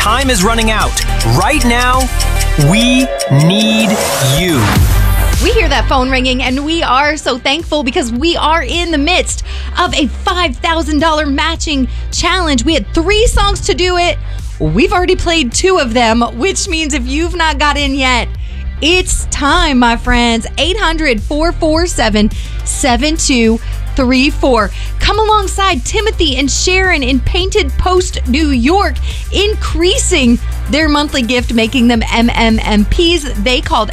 time is running out. Right now, we need you. We hear that phone ringing, and we are so thankful because we are in the midst of a $5,000 matching challenge. We had 3 songs to do it. We've already played 2 of them, which means if you've not got in yet, it's time, my friends. 800-447-7234. Come alongside Timothy and Sharon in Painted Post, New York, increasing their monthly gift, making them MMMPs. They called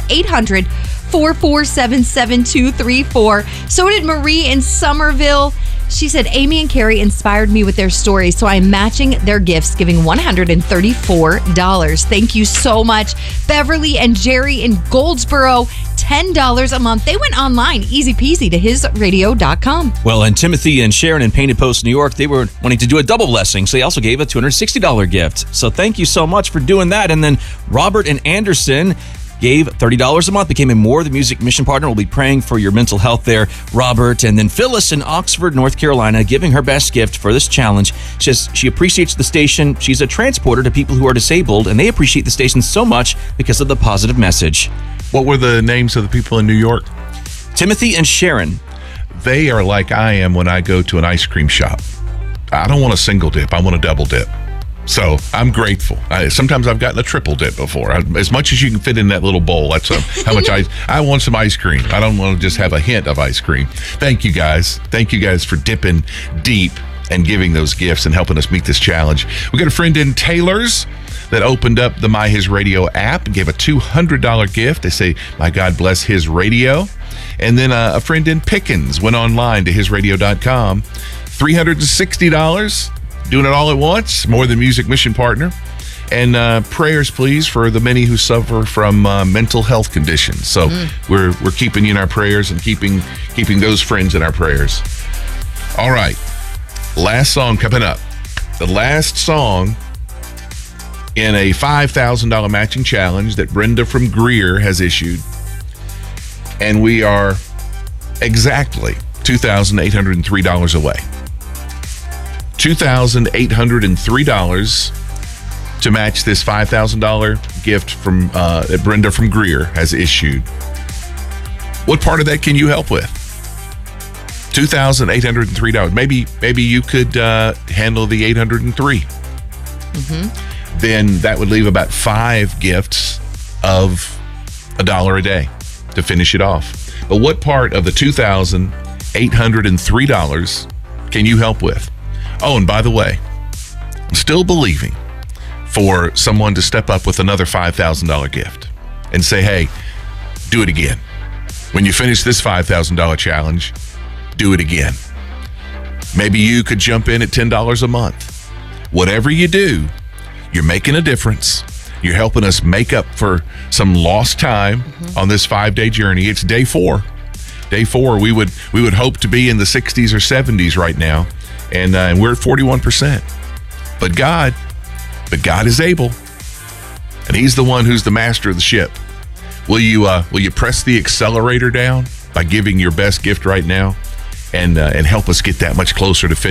800-447-7234. So did Marie in Somerville. She said, Amy and Carrie inspired me with their stories, so I'm matching their gifts, giving $134. Thank you so much. Beverly and Jerry in Goldsboro, $10 a month. They went online, easy peasy, to hisradio.com. Well, and Timothy and Sharon in Painted Post, New York, they were wanting to do a double blessing, so they also gave a $260 gift. So thank you so much for doing that. And then Robert and Anderson gave $30 a month, became a More the Music mission partner. We'll be praying for your mental health there, Robert. And then Phyllis in Oxford, North Carolina, giving her best gift for this challenge. She says she appreciates the station. She's a transporter to people who are disabled, and they appreciate the station so much because of the positive message. What were the names of the people in New York? Timothy and Sharon. They are like I am when I go to an ice cream shop. I don't want a single dip. I want a double dip. So I'm grateful. Sometimes I've gotten a triple dip before. As much as you can fit in that little bowl, that's how much I want some ice cream. I don't want to just have a hint of ice cream. Thank you guys. Thank you guys for dipping deep and giving those gifts and helping us meet this challenge. We got a friend in Taylor's that opened up the My His Radio app and gave a $200 gift. They say, my God bless his radio. And then a friend in Pickens went online to hisradio.com. $360. Doing it all at once, More Than Music mission partner. And prayers, please, for the many who suffer from mental health conditions. So we're keeping you in our prayers and keeping those friends in our prayers. All right, last song coming up. The last song in a $5,000 matching challenge that Brenda from Greer has issued. And we are exactly $2,803 away. $2,803 to match this $5,000 gift from that Brenda from Greer has issued. What part of that can you help with? $2,803. Maybe you could handle the 803. Then that would leave about 5 gifts of $1 a day to finish it off. But what part of the $2,803 can you help with? Oh, and by the way, I'm still believing for someone to step up with another $5,000 gift and say, hey, do it again. When you finish this $5,000 challenge, do it again. Maybe you could jump in at $10 a month. Whatever you do, you're making a difference. You're helping us make up for some lost time on this 5-day journey. It's day 4. Day 4, we would hope to be in the 60s or 70s right now. And we're at 41%. But God is able. And he's the one who's the master of the ship. Will you press the accelerator down by giving your best gift right now and help us get that much closer to